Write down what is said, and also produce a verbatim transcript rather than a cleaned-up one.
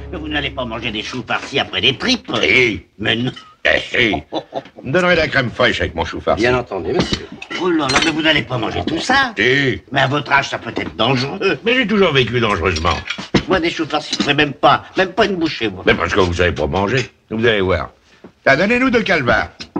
Mais vous n'allez pas manger des choux par-ci après des tripes. Si. Mais non. Eh, si. Vous me donnerez de la crème fraîche avec mon chou farci. Bien entendu, monsieur. Oh là là, mais vous n'allez pas manger tout ça. Si. Mais à votre âge, ça peut être dangereux. Mais j'ai toujours vécu dangereusement. Moi, des choux farcis, je ferai même pas, même pas une bouchée, moi. Mais parce que vous savez pas manger. Vous allez voir. Ah, donnez-nous de calvar.